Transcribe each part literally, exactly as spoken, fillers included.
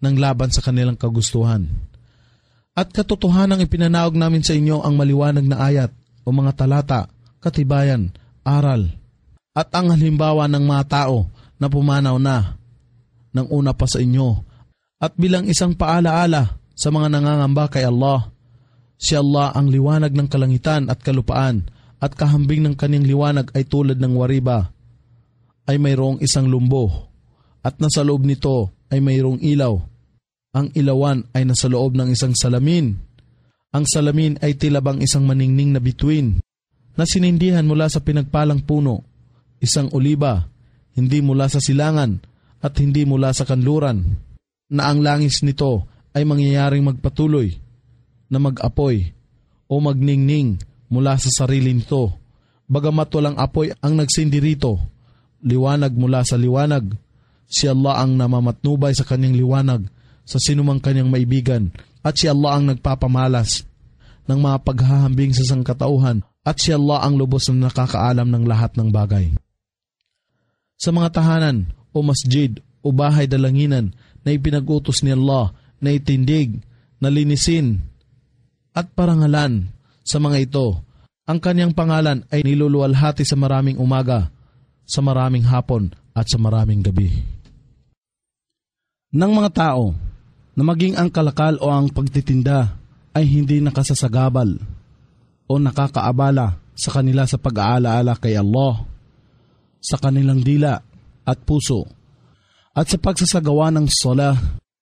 ng laban sa kanilang kagustuhan. At katotohanang ipinanaog namin sa inyo ang maliwanag na ayat o mga talata, katibayan, aral, at ang halimbawa ng mga tao na pumanaw na ng una pa sa inyo, at bilang isang paalaala sa mga nangangamba kay Allah. Si Allah ang liwanag ng kalangitan at kalupaan, at kahambing ng kanyang liwanag ay tulad ng wariba, ay mayroong isang lumbo, at nasa loob nito ay mayroong ilaw. Ang ilawan ay nasa loob ng isang salamin. Ang salamin ay tila bang isang maningning na bituin, na sinindihan mula sa pinagpalang puno, isang oliba, hindi mula sa silangan, at hindi mula sa kanluran, na ang langis nito ay mangyayaring magpatuloy na mag-apoy o magningning mula sa sarili nito. Bagamat walang apoy ang nagsindi rito, liwanag mula sa liwanag. Si Allah ang namamatnubay sa kanyang liwanag sa sinumang kanyang maibigan, at si Allah ang nagpapamalas ng mga paghahambing sa sangkatauhan, at si Allah ang lubos na nakakaalam ng lahat ng bagay. Sa mga tahanan o masjid o bahay dalanginan na ipinag-utos ni Allah na itindig, na linisin, at parangalan sa mga ito, ang kanyang pangalan ay niluluwalhati sa maraming umaga, sa maraming hapon, at sa maraming gabi. Ng mga tao na maging ang kalakal o ang pagtitinda ay hindi nakasasagabal o nakakaabala sa kanila sa pag-aalaala kay Allah, sa kanilang dila at puso, at sa pagsasagawa ng sola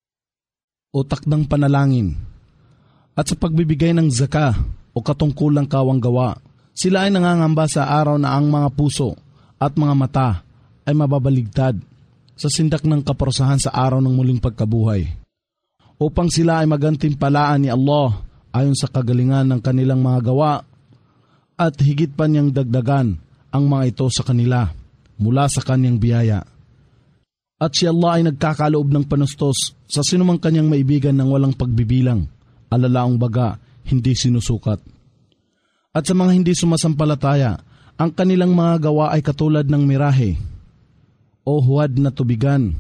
o takdang panalangin, at sa pagbibigay ng zaka o katungkulang kawang gawa. Sila ay nangangamba sa araw na ang mga puso at mga mata ay mababaligtad sa sindak ng kaparusahan sa araw ng muling pagkabuhay, upang sila ay magantimpalaan ni Allah ayon sa kagalingan ng kanilang mga gawa, at higit pa niyang dagdagan ang mga ito sa kanila mula sa kanyang biyaya. At si Allah ay nagkakaloob ng panustos sa sinumang kanyang maibigan ng walang pagbibilang, alalaong baga, hindi sinusukat. At sa mga hindi sumasampalataya, ang kanilang mga gawa ay katulad ng mirahe o huwad na tubigan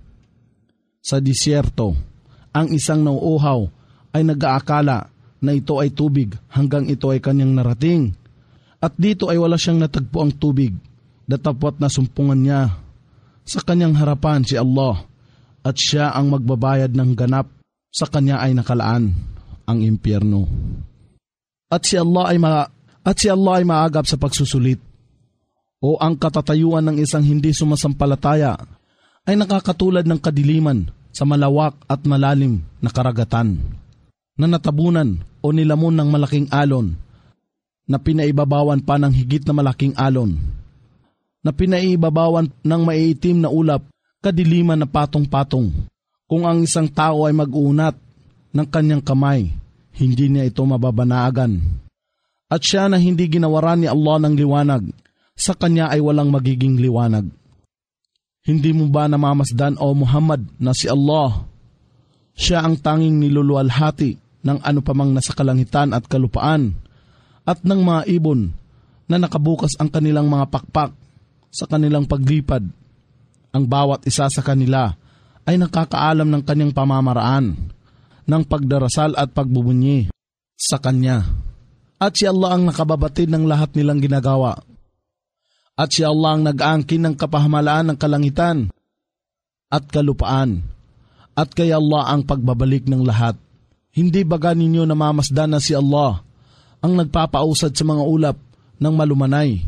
sa disyerto. Ang isang nauuhaw ay nag-aakala na ito ay tubig hanggang ito ay kanyang narating. At dito ay wala siyang natagpo ang tubig, datapwat na sumpungan niya sa kanyang harapan si Allah, at siya ang magbabayad ng ganap, sa kanya ay nakalaan ang impyerno. At si Allah ay ma- at si Allah ay maagap sa pagsusulit, o ang katatayuan ng isang hindi sumasampalataya ay nakakatulad ng kadiliman sa malawak at malalim na karagatan, na natabunan o nilamon ng malaking alon, na pinaibabawan pa ng higit na malaking alon, na pinaibabawan ng maiitim na ulap, kadiliman na patong-patong. Kung ang isang tao ay mag-uunat ng kanyang kamay, hindi niya ito mababanaagan. At siya na hindi ginawaran ni Allah ng liwanag, sa kanya ay walang magiging liwanag. Hindi mo ba namamasdan, o Muhammad, na si Allah, siya ang tanging niluluwalhati ng ano pamang nasa kalangitan at kalupaan, at ng mga ibon na nakabukas ang kanilang mga pakpak sa kanilang paglipad. Ang bawat isa sa kanila ay nakakaalam ng kanyang pamamaraan, ng pagdarasal at pagbubunyi sa kanya. At si Allah ang nakababatid ng lahat nilang ginagawa. At si Allah ang nag-aangkin ng kapahamalaan ng kalangitan at kalupaan. At kay Allah ang pagbabalik ng lahat. Hindi baga ninyo namamasdan na si Allah ang nagpapausad sa mga ulap ng malumanay,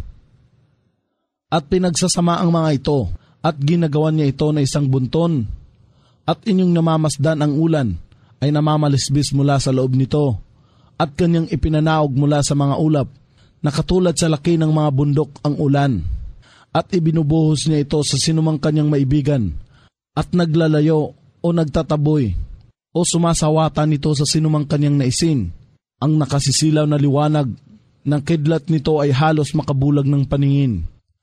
at pinagsasama ang mga ito, at ginagawan niya ito na isang bunton, at inyong namamasdan ang ulan ay namamalisbis mula sa loob nito, at kanyang ipinanaog mula sa mga ulap, na katulad sa laki ng mga bundok ang ulan, at ibinubuhos niya ito sa sinumang kanyang maibigan, at naglalayo o nagtataboy o sumasawatan nito sa sinumang kanyang naisin. Ang nakasisilaw na liwanag ng kidlat nito ay halos makabulag ng paningin.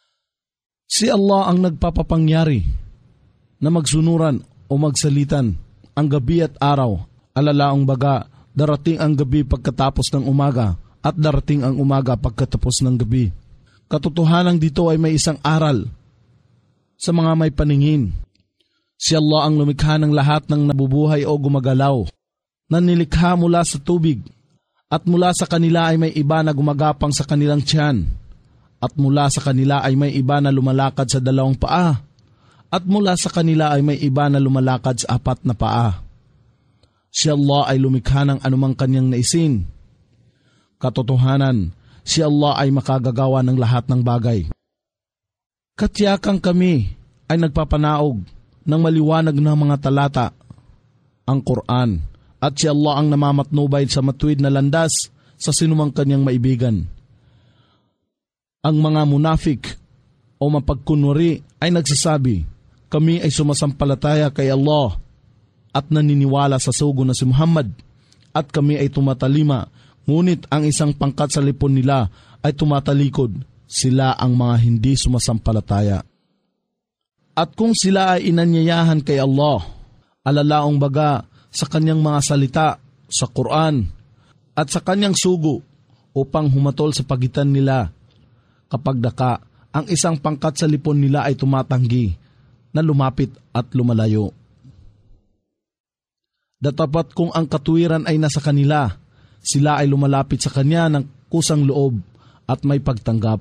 Si Allah ang nagpapapangyari na magsunuran o magsalitan ang gabi at araw, alalaong baga, darating ang gabi pagkatapos ng umaga, at darating ang umaga pagkatapos ng gabi. Katotohanan dito ay may isang aral sa mga may paningin. Si Allah ang lumikha ng lahat ng nabubuhay o gumagalaw, na nilikha mula sa tubig, at mula sa kanila ay may iba na gumagapang sa kanilang tiyan, at mula sa kanila ay may iba na lumalakad sa dalawang paa, at mula sa kanila ay may iba na lumalakad sa apat na paa. Si Allah ay lumikha ng anumang kanyang naisin. Katotohanan, si Allah ay makagagawa ng lahat ng bagay. Katyakang kami ay nagpapanaog ng maliwanag na mga talata, ang Quran, at si Allah ang namamatnubay sa matuwid na landas sa sinumang kanyang maibigan. Ang mga munafik o mapagkunwari ay nagsasabi, kami ay sumasampalataya kay Allah at naniniwala sa sugo na si Muhammad, at kami ay tumatalima, ngunit ang isang pangkat sa lipon nila ay tumatalikod, sila ang mga hindi sumasampalataya. At kung sila ay inanyayahan kay Allah, alalaong baga sa kanyang mga salita sa Quran at sa kanyang sugo upang humatol sa pagitan nila, kapag daka ang isang pangkat sa lipon nila ay tumatanggi na lumapit at lumalayo. Datapat kung ang katuwiran ay nasa kanila, sila ay lumalapit sa kanya ng kusang loob at may pagtanggap.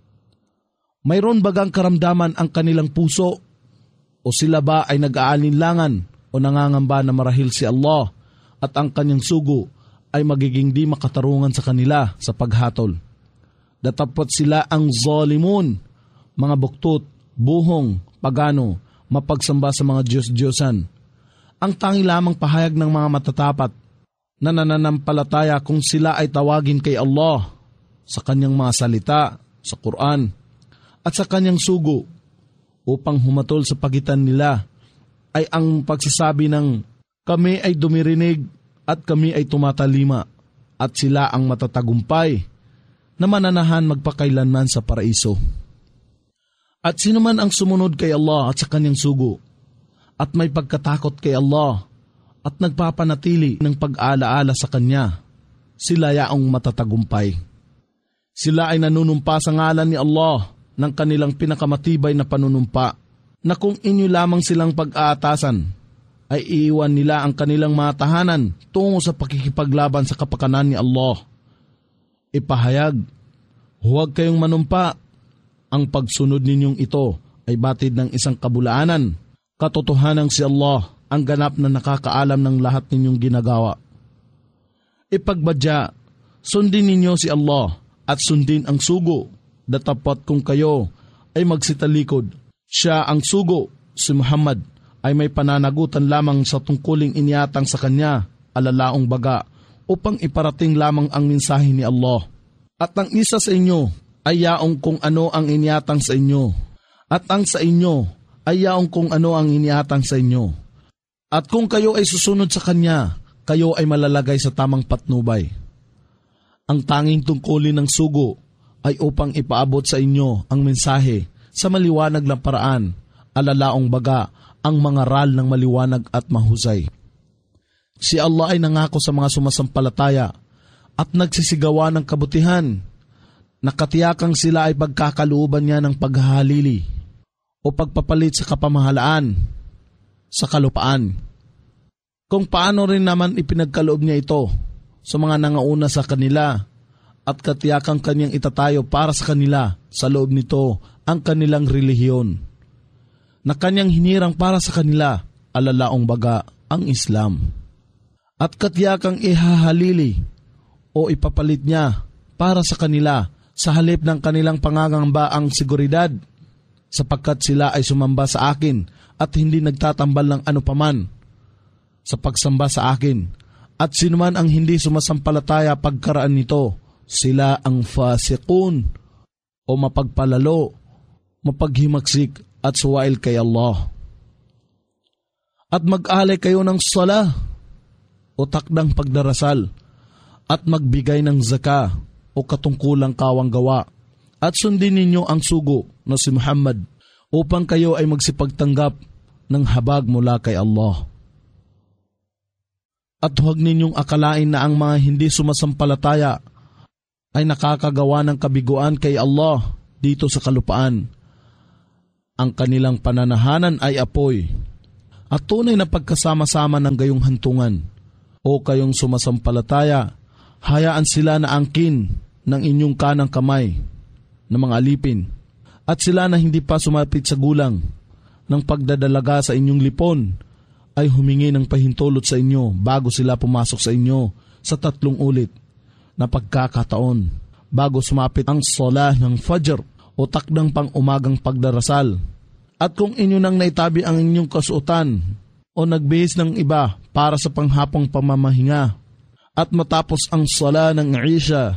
Mayroon bagang karamdaman ang kanilang puso, o sila ba ay nag-aalinlangan o nangangamba na marahil si Allah at ang kanyang sugo ay magiging di makatarungan sa kanila sa paghatol? Datapot sila ang zalimun, mga buktot, buhong, pagano, mapagsamba sa mga Diyos-Diyosan. Ang tangi lamang pahayag ng mga matatapat na nananampalataya kung sila ay tawagin kay Allah sa kanyang mga salita sa Quran at sa kanyang sugo upang humatol sa pagitan nila, ay ang pagsasabi ng kami ay dumirinig at kami ay tumatalima, at sila ang matatagumpay na mananahan magpakailanman sa paraiso. At sino man ang sumunod kay Allah at sa kanyang sugo, at may pagkatakot kay Allah at nagpapanatili ng pag-aalaala sa kanya, sila yaong matatagumpay. Sila ay nanunumpa sa ngalan ni Allah ng kanilang pinakamatibay na panunumpa, na kung inyo lamang silang pag-aatasan, ay iiwan nila ang kanilang mga tahanan tungo sa pakikipaglaban sa kapakanan ni Allah. Ipahayag, huwag kayong manumpa, ang pagsunod ninyong ito ay batid ng isang kabulaanan. Katotohanang si Allah ang ganap na nakakaalam ng lahat ninyong ginagawa. Ipagbadya, sundin ninyo si Allah at sundin ang sugo, datapat kung kayo ay magsitalikod. Siya ang sugo, si Muhammad, ay may pananagutan lamang sa tungkuling iniatang sa kanya, alalaong baga, upang iparating lamang ang mensahe ni Allah. At ang isa sa inyo ay yaong kung ano ang iniatang sa inyo, at ang sa inyo ay yaong kung ano ang iniatang sa inyo. At kung kayo ay susunod sa kanya, kayo ay malalagay sa tamang patnubay. Ang tanging tungkulin ng sugo ay upang ipaabot sa inyo ang mensahe sa maliwanag na paraan, alalaong baga ang mga ral ng maliwanag at mahusay. Si Allah ay nangako sa mga sumasampalataya at nagsisigawa ng kabutihan, nakatiyakang sila ay pagkakalooban niya ng paghahalili o pagpapalit sa kapamahalaan sa kalupaan. Kung paano rin naman ipinagkaloob niya ito sa mga nangauna sa kanila, at katiyakang kanyang itatayo para sa kanila sa loob nito ang kanilang relihiyon, na kanyang hinirang para sa kanila, alalaong baga ang Islam. At katiyakang ihahalili o ipapalit niya para sa kanila sa halip ng kanilang pangangamba ang seguridad, sapagkat sila ay sumamba sa akin at hindi nagtatambal ng ano paman sa pagsamba sa akin, at sinuman ang hindi sumasampalataya pagkaraan nito, sila ang fasikun o mapagpalalo, mapaghimaksik at suwail kay Allah. At mag-alay kayo ng sala o takdang pagdarasal, at magbigay ng zaka o katungkulang kawang gawa, at sundin ninyo ang sugo na si Muhammad upang kayo ay magsipagtanggap ng habag mula kay Allah. At huwag ninyong akalain na ang mga hindi sumasampalataya ay nakakagawa ng kabiguan kay Allah dito sa kalupaan. Ang kanilang pananahanan ay apoy, at tunay na pagkasama-sama ng gayong hantungan. O kayong sumasampalataya, hayaan sila na angkin ng inyong kanang kamay ng mga alipin, at sila na hindi pa sumapit sa gulang ng pagdadalaga sa inyong lipon ay humingi ng pahintulot sa inyo bago sila pumasok sa inyo sa tatlong ulit na pagkakataon bago sumapit ang salah ng Fajr o takdang pang umagang pagdarasal. At kung inyo nang naitabi ang inyong kasuotan o nagbihis ng iba para sa panghapong pamamahinga at matapos ang salah ng Isha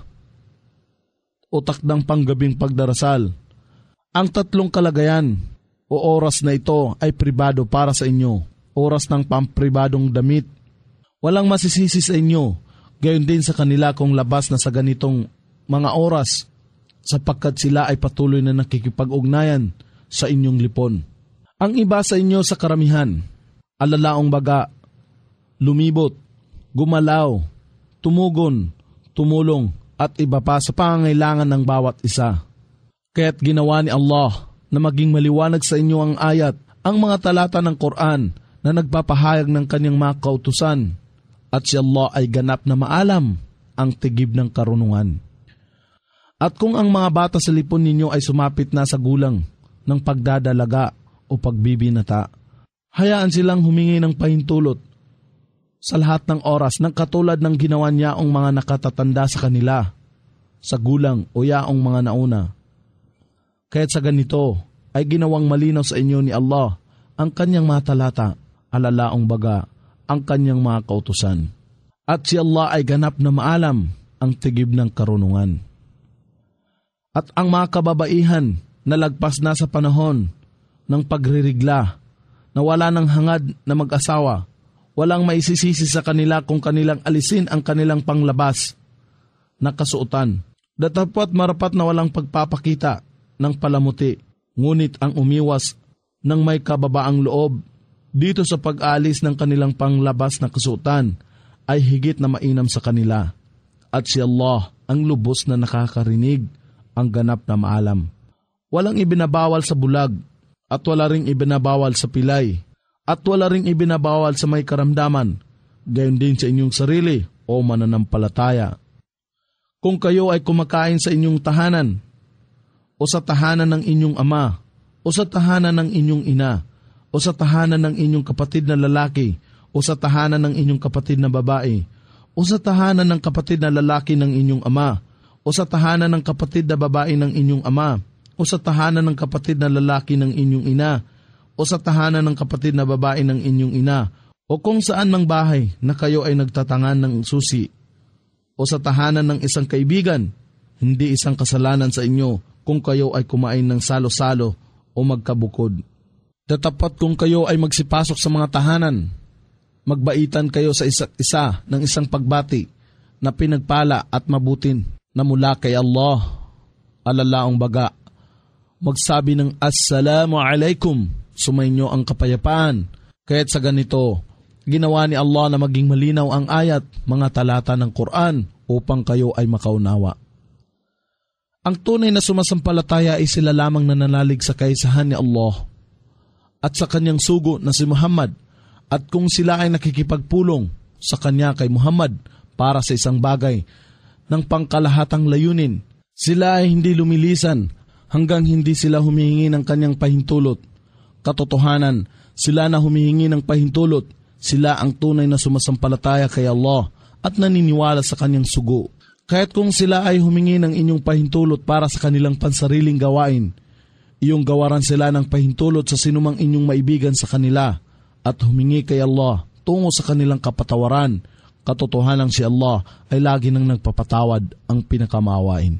o takdang panggabing pagdarasal, ang tatlong kalagayan o oras na ito ay pribado para sa inyo, oras ng pampribadong damit. Walang masisisi sa inyo, gayon din sa kanila kung labas na sa ganitong mga oras, sapagkat sila ay patuloy na nakikipag-ugnayan sa inyong lipon. Ang iba sa inyo sa karamihan, alalaong baga, lumibot, gumalaw, tumugon, tumulong, at iba pa sa pangangailangan ng bawat isa. Kaya't ginawa ni Allah na maging maliwanag sa inyo ang ayat, ang mga talata ng Quran na nagpapahayag ng kanyang mga kautusan, at si Allah ay ganap na maalam ang tigib ng karunungan. At kung ang mga bata sa lipon ninyo ay sumapit na sa gulang ng pagdadalaga o pagbibinata, hayaan silang humingi ng pahintulot sa lahat ng oras ng katulad ng ginawa niyaong mga nakatatanda sa kanila, sa gulang o yaong mga nauna. Kaya't sa ganito ay ginawang malinaw sa inyo ni Allah ang kanyang mga talata, alalaong baga ang kanyang mga kautusan. At si Allah ay ganap na maalam ang tigib ng karunungan. At ang mga kababaihan na lagpas na sa panahon ng pagririgla, na wala ng hangad na mag-asawa, walang maisisisi sa kanila kung kanilang alisin ang kanilang panglabas na kasuotan. Datapwat marapat na walang pagpapakita ng palamuti, ngunit ang umiwas ng may kababaang loob dito sa pag-alis ng kanilang panglabas na kasuotan ay higit na mainam sa kanila. At si Allah ang lubos na nakakarinig, ang ganap na maalam. Walang ibinabawal sa bulag, at wala ring ibinabawal sa pilay, at wala ring ibinabawal sa may karamdaman, gayon din sa inyong sarili o mananampalataya. Kung kayo ay kumakain sa inyong tahanan, o sa tahanan ng inyong ama, o sa tahanan ng inyong ina, o sa tahanan ng inyong kapatid na lalaki, o sa tahanan ng inyong kapatid na babae, o sa tahanan ng kapatid na lalaki ng inyong ama, o sa tahanan ng kapatid na babae ng inyong ama, o sa tahanan ng kapatid na lalaki ng inyong ina, o sa tahanan ng kapatid na babae ng inyong ina, o kung saan mang bahay na kayo ay nagtatangan ng susi, o sa tahanan ng isang kaibigan, hindi isang kasalanan sa inyo kung kayo ay kumain ng salo-salo o magkabukod. Tatapat kung kayo ay magsipasok sa mga tahanan, magbaitan kayo sa isa't isa ng isang pagbati na pinagpala at mabutin na mula kay Allah, alalaong baga. Magsabi ng Assalamu alaikum, sumainyo ang kapayapaan. Kaya't sa ganito, ginawa ni Allah na maging malinaw ang ayat, mga talata ng Quran upang kayo ay makaunawa. Ang tunay na sumasampalataya ay sila lamang nananalig sa kaisahan ni Allah at sa kanyang sugo na si Muhammad, at kung sila ay nakikipagpulong sa kanya kay Muhammad para sa isang bagay ng pangkalahatang layunin, sila ay hindi lumilisan hanggang hindi sila humihingi ng kanyang pahintulot. Katotohanan, sila na humihingi ng pahintulot, sila ang tunay na sumasampalataya kay Allah at naniniwala sa kanyang sugo. Kaya't kung sila ay humingi ng inyong pahintulot para sa kanilang pansariling gawain, iyong gawaran sila ng pahintulot sa sinumang inyong maibigan sa kanila at humingi kay Allah tungo sa kanilang kapatawaran. Katotohanan si Allah ay lagi nang nagpapatawad, ang pinakamawain.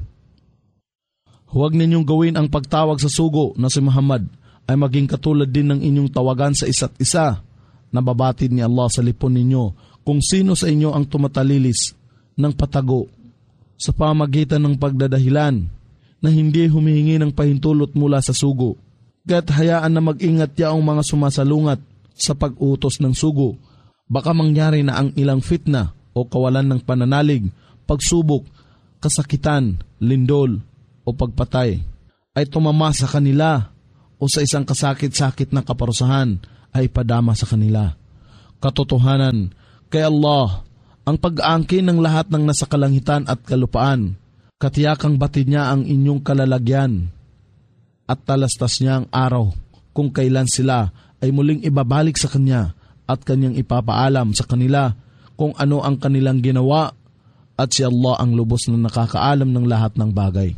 Huwag ninyong gawin ang pagtawag sa sugo na si Muhammad ay maging katulad din ng inyong tawagan sa isa't isa na babatid ni Allah sa lipon ninyo kung sino sa inyo ang tumatalilis ng patago sa pamagitan ng pagdadahilan na hindi humihingi ng pahintulot mula sa sugo. Kaya't hayaan na mag-ingat yaong mga sumasalungat sa pag-utos ng sugo. Baka mangyari na ang ilang fitna o kawalan ng pananalig, pagsubok, kasakitan, lindol o pagpatay ay tumama sa kanila o sa isang kasakit-sakit na kaparusahan ay padama sa kanila. Katotohanan, kay Allah, ang pag-aangkin ng lahat ng nasa kalangitan at kalupaan, katiyakang batid niya ang inyong kalalagyan at talastas niya ang araw kung kailan sila ay muling ibabalik sa Kanya at Kanyang ipapaalam sa kanila kung ano ang kanilang ginawa at si Allah ang lubos na nakakaalam ng lahat ng bagay.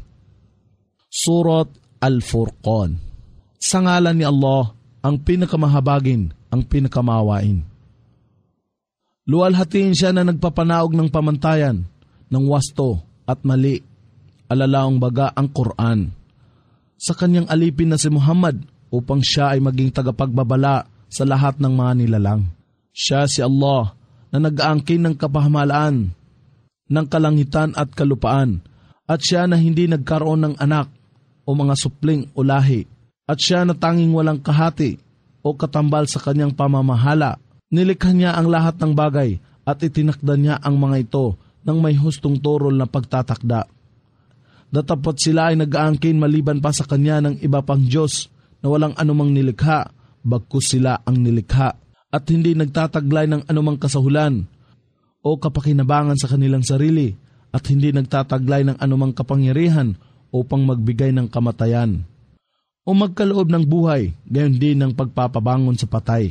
Surat Al-Furqan. Sa ngalan ni Allah, ang pinakamahabagin, ang pinakamawain. Luwalhatiin siya na nagpapanaog ng pamantayan, ng wasto at mali, alalaong baga ang Quran. Sa kanyang alipin na si Muhammad upang siya ay maging tagapagbabala sa lahat ng mga nilalang. Siya si Allah na nag-aangkin ng kapahamalaan ng kalangitan at kalupaan at siya na hindi nagkaroon ng anak o mga supling o lahi at siya na tanging walang kahati o katambal sa kanyang pamamahala. Nilikha niya ang lahat ng bagay at itinakda niya ang mga ito ng may hustong turol na pagtatakda. Datapot sila ay nag-aangkin maliban pa sa kanya ng iba pang Diyos na walang anumang nilikha, bagkus sila ang nilikha at hindi nagtataglay ng anumang kasahulan o kapakinabangan sa kanilang sarili at hindi nagtataglay ng anumang kapangyarihan upang magbigay ng kamatayan o magkaloob ng buhay, gayon din ng pagpapabangon sa patay.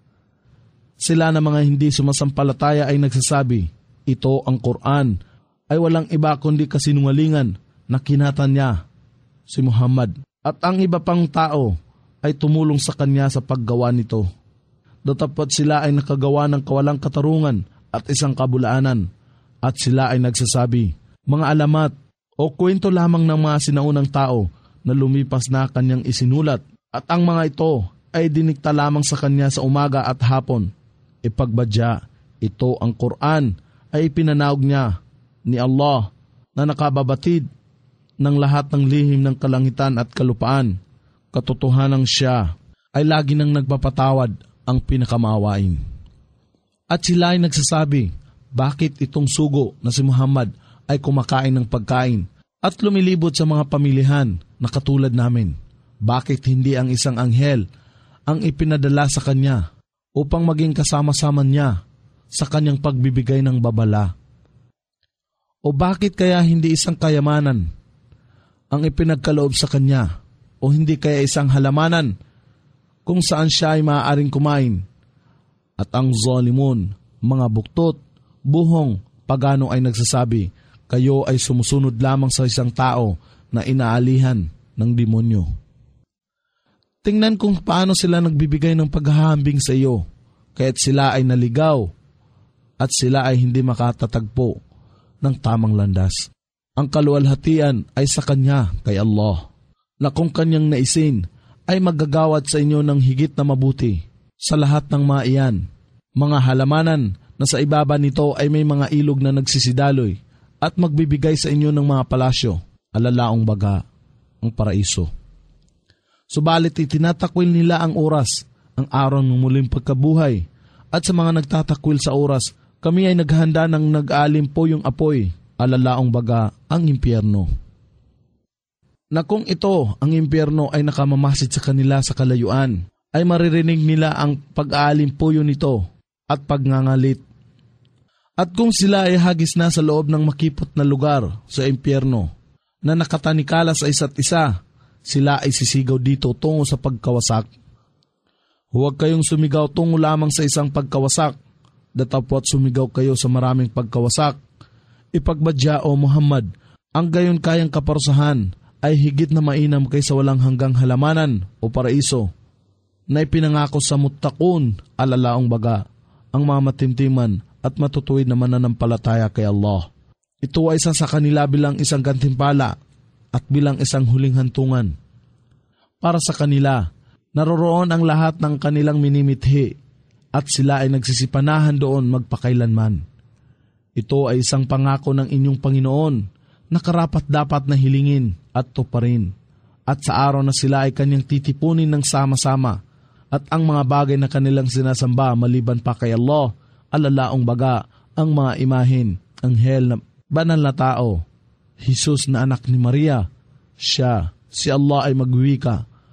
Sila na mga hindi sumasampalataya ay nagsasabi, ito ang Quran ay walang iba kundi kasinungalingan na kinatan niya, si Muhammad. At ang iba pang tao ay tumulong sa kanya sa paggawa nito. Datapot sila ay nakagawa ng kawalang katarungan at isang kabulaanan. At sila ay nagsasabi, mga alamat o kwento lamang ng mga sinaunang tao na lumipas na kanyang isinulat. At ang mga ito ay dinikta lamang sa kanya sa umaga at hapon. Ipagbadya, ito ang Quran ay ipinanaog niya ni Allah na nakababatid ng lahat ng lihim ng kalangitan at kalupaan. Katotohanan siya ay lagi nang nagpapatawad ang pinakamawain. At sila ay nagsasabi, bakit itong sugo na si Muhammad ay kumakain ng pagkain at lumilibot sa mga pamilihan na katulad namin? Bakit hindi ang isang anghel ang ipinadala sa kanya upang maging kasama-sama niya sa kanyang pagbibigay ng babala? O bakit kaya hindi isang kayamanan ang ipinagkaloob sa kanya o hindi kaya isang halamanan kung saan siya ay maaaring kumain? At ang zalimun, mga buktot, buhong, pagano ay nagsasabi, kayo ay sumusunod lamang sa isang tao na inaalihan ng demonyo. Tingnan kung paano sila nagbibigay ng paghahambing sa iyo, kaya't sila ay naligaw at sila ay hindi makatatagpo ng tamang landas. Ang kaluwalhatian ay sa Kanya, kay Allah, na kung Kanyang naisin ay magagawad sa inyo ng higit na mabuti sa lahat ng mga iyan. Mga halamanan na sa ibaba nito ay may mga ilog na nagsisidaloy at magbibigay sa inyo ng mga palasyo, alalaong baga, ang paraiso. Subalit itinatakwil nila ang oras, ang araw ng muling pagkabuhay, at sa mga nagtatakwil sa oras, kami ay naghanda ng nag-aalim po yung apoy, alalaong baga, ang impyerno. Na kung ito, ang impyerno ay nakamamasid sa kanila sa kalayuan, ay maririnig nila ang pag-aalim po yun nito at pagngangalit. At kung sila ay hagis na sa loob ng makipot na lugar sa impyerno, na nakatanikala sa isa't isa, sila ay sisigaw dito tungo sa pagkawasak. Huwag kayong sumigaw tungo lamang sa isang pagkawasak, datapwat sumigaw kayo sa maraming pagkawasak. Ipagbadya o Muhammad, ang gayon kayang kaparusahan ay higit na mainam kaysa walang hanggang halamanan o paraiso, na ipinangako sa muttaqun, alalaong baga, ang mga matimtiman at matutuwid na mananampalataya kay Allah. Ito ay isa sa kanila bilang isang gantimpala at bilang isang huling hantungan. Para sa kanila, naroroon ang lahat ng kanilang minimithi at sila ay nagsisipanahan doon magpakailanman. Ito ay isang pangako ng inyong Panginoon na karapat-dapat na hilingin at tuparin. At sa araw na sila ay kanyang titipunin ng sama-sama at ang mga bagay na kanilang sinasamba maliban pa kay Allah, alalaong baga, ang mga imahin, anghel na banal na tao, Jesus na anak ni Maria, siya, si Allah ay magwika,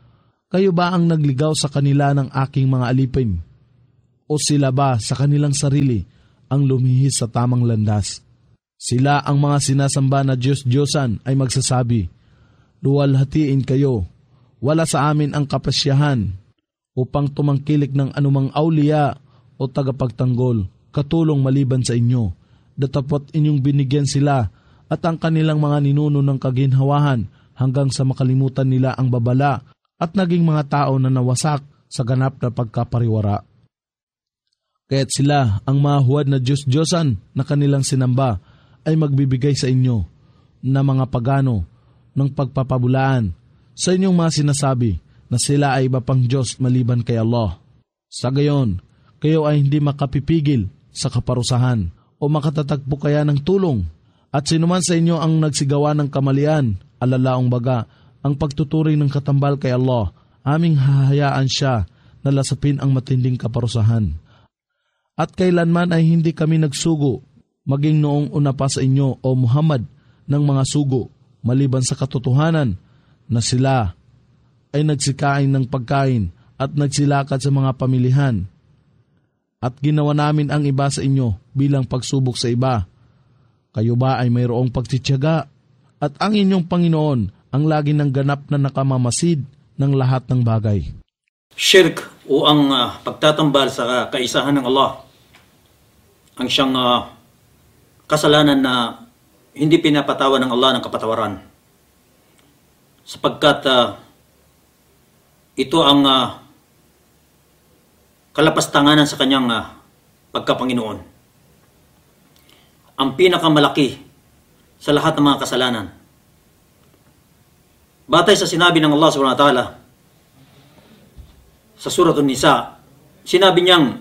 Kayo ba ang nagligaw sa kanila ng aking mga alipin? O sila ba sa kanilang sarili ang lumihis sa tamang landas? Sila ang mga sinasamba na Diyos-Diyosan ay magsasabi, luwalhatiin kayo, wala sa amin ang kapasyahan upang tumangkilik ng anumang auliya o tagapagtanggol, katulong maliban sa inyo. Datapot inyong binigyan sila at ang kanilang mga ninuno ng kaginhawahan hanggang sa makalimutan nila ang babala at naging mga tao na nawasak sa ganap na pagkapariwara. Kaya't sila, ang mga huwad na Diyos-Diyosan na kanilang sinamba, ay magbibigay sa inyo na mga pagano ng pagpapabulaan sa inyong mga sinasabi na sila ay iba pang Diyos maliban kay Allah. Sa gayon, kayo ay hindi makapipigil sa kaparusahan o makatatagpo kaya ng tulong. At sinuman sa inyo ang nagsigawa ng kamalian, alalaong baga, ang pagtuturing ng katambal kay Allah, aming hahayaan siya na lasapin ang matinding kaparusahan. At kailanman ay hindi kami nagsugo, maging noong una pa sa inyo o Muhammad ng mga sugo, maliban sa katotohanan na sila ay nagsikain ng pagkain at nagsilakad sa mga pamilihan. At ginawa namin ang iba sa inyo bilang pagsubok sa iba. Kayo ba ay mayroong pagtitiyaga at ang inyong Panginoon ang lagi ng ganap na nakamamasid ng lahat ng bagay? Shirk o ang uh, pagtatambal sa kaisahan ng Allah ang siyang uh, kasalanan na hindi pinapatawan ng Allah ng kapatawaran. Sapagkat uh, ito ang uh, kalapastanganan sa kanyang uh, pagkapanginoon. Ang pinakamalaki sa lahat ng mga kasalanan. Batay sa sinabi ng Allah subhanahu wa ta'ala sa Surah An-Nisa, sinabi niyang,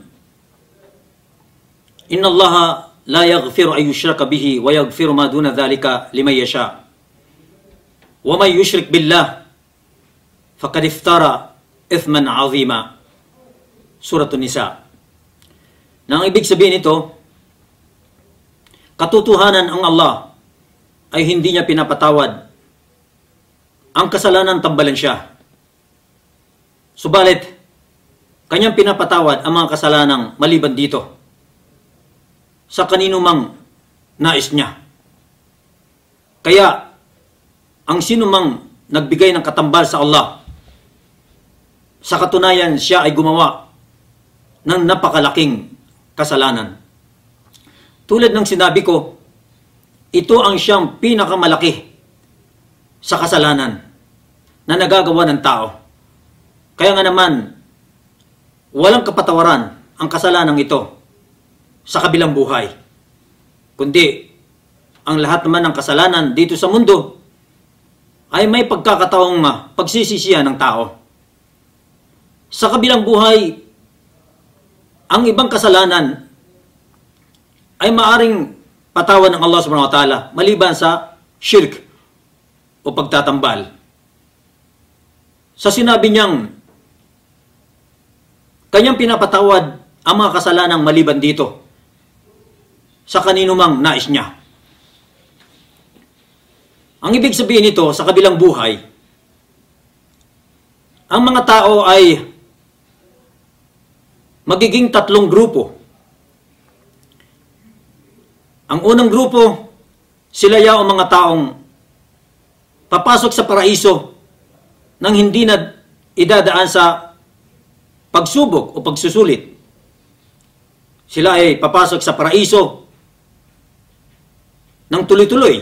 Inna Allaha la yaghfiru ay yushraka bihi wa yaghfiru ma duna dhalika liman yasha. Wa may yushrik billah faqad iftara ithman 'azima. Surah An-Nisa. Nang ibig sabihin nito, katotohanan ang Allah ay hindi niya pinapatawad ang kasalanan, tambalan siya. Subalit, kanyang pinapatawad ang mga kasalanang maliban dito sa kanino mang nais niya. Kaya, ang sino mang nagbigay ng katambal sa Allah, sa katunayan siya ay gumawa ng napakalaking kasalanan. Tulad ng sinabi ko, ito ang siyang pinakamalaki sa kasalanan na nagagawa ng tao. Kaya nga naman, walang kapatawaran ang kasalanang ito sa kabilang buhay. Kundi, ang lahat naman ng kasalanan dito sa mundo ay may pagkakataong pagsisisihan ng tao. Sa kabilang buhay, ang ibang kasalanan ay maaring patawan ng Allah subhanahu wa ta'ala maliban sa shirk o pagtatambal. Sa sinabi niyang kanyang pinapatawad ang mga kasalanang maliban dito sa kanino mang nais niya. Ang ibig sabihin nito sa kabilang buhay, ang mga tao ay magiging tatlong grupo. Ang unang grupo, sila yaw ang mga taong papasok sa paraiso nang hindi na idadaan sa pagsubok o pagsusulit. Sila ay papasok sa paraiso ng tuloy-tuloy.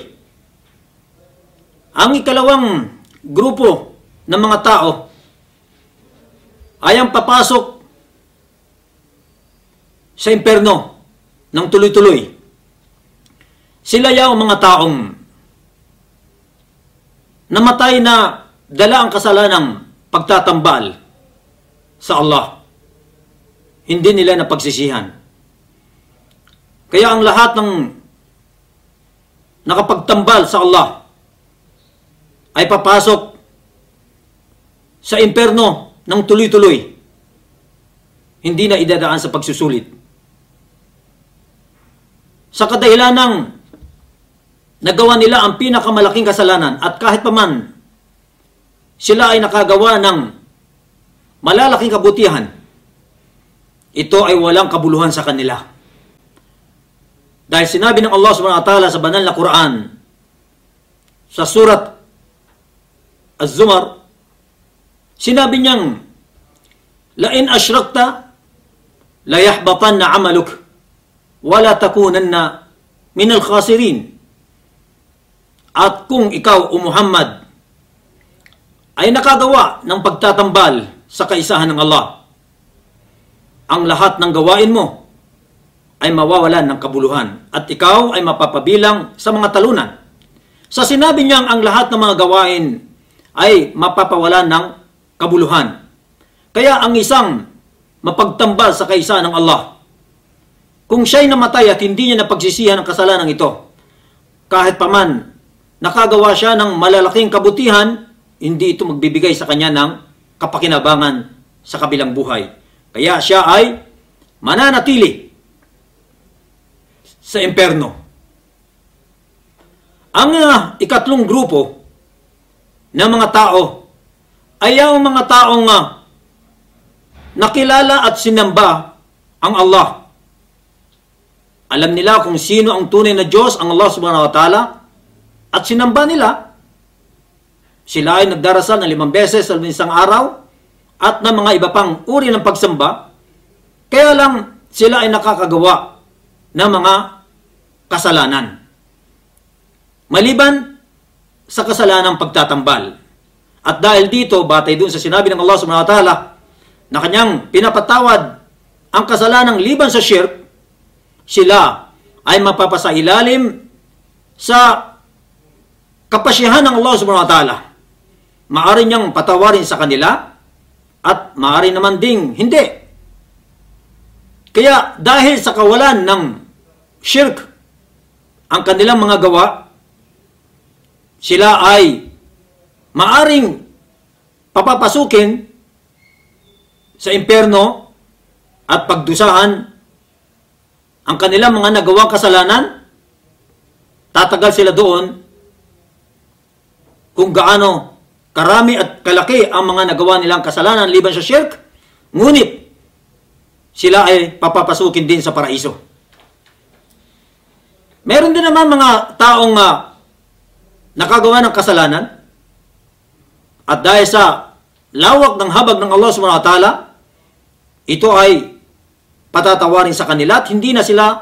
Ang ikalawang grupo ng mga tao ay ang papasok sa imperno ng tuloy-tuloy. Sila yaw ang mga taong namatay na dala ang kasalanang pagtatambal sa Allah. Hindi nila napagsisihan. Kaya ang lahat ng nakapagtambal sa Allah ay papasok sa imperno ng tuloy-tuloy. Hindi na idadaan sa pagsusulit. Sa kadahilan ng nagawa nila ang pinakamalaking kasalanan at kahit paman sila ay nakagawa ng malalaking kabutihan, ito ay walang kabuluhan sa kanila. Dahil sinabi ng Allah subhanahu wa ta'ala sa banal na Quran, sa surat Az-Zumar, sinabi niyang, "La in asyrakta, la yahbatanna 'amaluk, wa la takunanna min al-khasirin." At kung ikaw, O Muhammad, ay nakagawa ng pagtatambal sa kaisahan ng Allah, ang lahat ng gawain mo ay mawawalan ng kabuluhan at ikaw ay mapapabilang sa mga talunan. Sa sinabi niyang ang lahat ng mga gawain ay mapapawalan ng kabuluhan. Kaya ang isang mapagtambal sa kaisahan ng Allah, kung siya'y namatay at hindi niya napagsisihan ang kasalanan ito, kahit paman nakagawa siya ng malalaking kabutihan, hindi ito magbibigay sa kanya ng kapakinabangan sa kabilang buhay. Kaya siya ay mananatili sa imperno. Ang uh, ikatlong grupo ng mga tao ay ang mga taong uh, nakilala at sinamba ang Allah. Alam nila kung sino ang tunay na Diyos, ang Allah subhanahu wa ta'ala, at sinamba nila. Sila ay nagdarasal ng limang beses sa isang araw at ng mga iba pang uri ng pagsamba. Kaya lang sila ay nakakagawa ng mga kasalanan. Maliban sa kasalanang pagtatambal. At dahil dito, batay doon sa sinabi ng Allah subhanahu wa ta'ala na kanyang pinapatawad ang kasalanang liban sa shirk, sila ay mapapasailalim sa kapasyahan ng Allah subhanahu wa ta'ala. Maaari niyang patawarin sa kanila at maaari naman ding hindi. Kaya dahil sa kawalan ng shirk ang kanilang mga gawa, sila ay maaring papapasukin sa imperno at pagdusahan ang kanilang mga nagawang kasalanan. Tatagal sila doon kung gaano karami at kalaki ang mga nagawa nilang kasalanan liban sa shirk, ngunit sila ay papapasukin din sa paraiso. Meron din naman mga taong uh, nakagawa ng kasalanan at dahil sa lawak ng habag ng Allah subhanahu wa ta'ala, ito ay patatawarin sa kanila at hindi na sila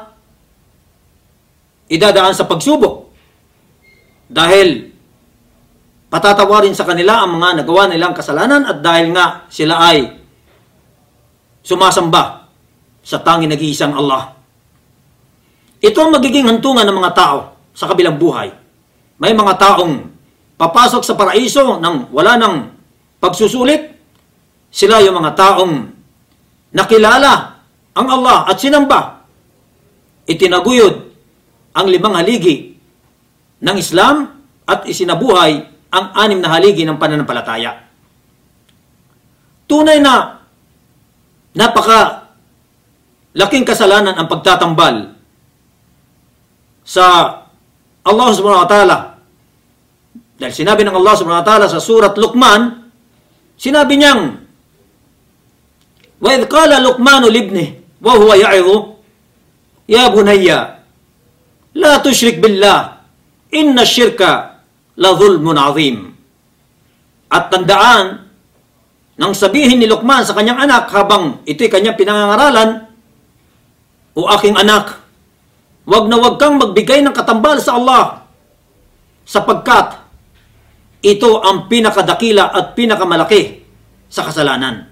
idadaan sa pagsubok dahil patatawarin sa kanila ang mga nagawa nilang kasalanan at dahil nga sila ay sumasamba sa tanging nag-iisang Allah. Ito ang magiging hantungan ng mga tao sa kabilang buhay. May mga taong papasok sa paraiso nang wala ng pagsusulit. Sila yung mga taong nakilala ang Allah at sinamba. Itinaguyod ang limang haligi ng Islam at isinabuhay ang anim na haligi ng pananampalataya. Tunay na napaka laking kasalanan ang pagtatambal sa Allah subhanahu wa ta'ala. Dahil sinabi ng Allah subhanahu wa ta'ala sa surat Luqman, sinabi niyang, "Wa idh qala Luqmanu libnihi wa huwa ya'idhu, ya bunayya, la tushrik billah, inna syirka la dhulmun azim." At tandaan nang sabihin ni Luqman sa kanyang anak habang ito'y kanyang pinangangaralan, "O aking anak, wag na wag kang magbigay ng katambal sa Allah, sapagkat ito ang pinakadakila at pinakamalaki sa kasalanan."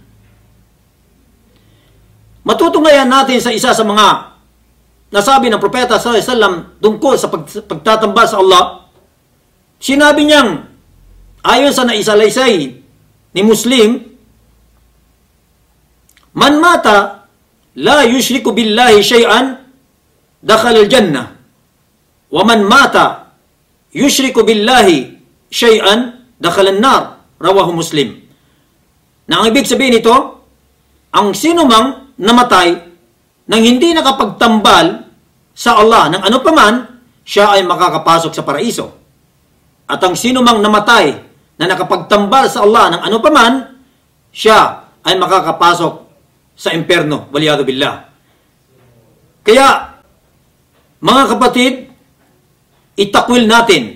Matutunghayan natin sa isa sa mga nasabi ng propeta sallallahu alaihi wasallam tungkol sa pag, pagtatambal sa Allah. Sinabi niyang, ayon sa naisalaysay ni Muslim, "Man mata la yushriku billahi shay'an dakhala al-jannah, wa man mata yushriku billahi shay'an dakhala an-nar." Rawahu Muslim. Na ang ibig sabihin nito, ang sino mang namatay nang hindi nakapagtambal sa Allah ng ano paman, siya ay makakapasok sa paraiso. At ang sino mang namatay na nakapagtambal sa Allah ng ano paman, siya ay makakapasok sa imperno, waliyadu billah. Kaya, mga kapatid, itakwil natin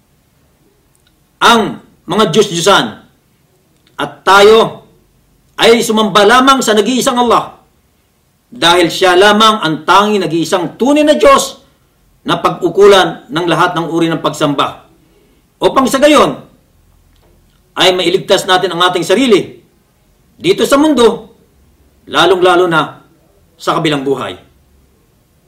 ang mga Diyos-Diyusan at tayo ay sumamba lamang sa nag-iisang Allah dahil siya lamang ang tanging nag-iisang tunay na Diyos na pag-ukulan ng lahat ng uri ng pagsamba. Upang sa gayon ay mailigtas natin ang ating sarili dito sa mundo, lalong-lalo na sa kabilang buhay.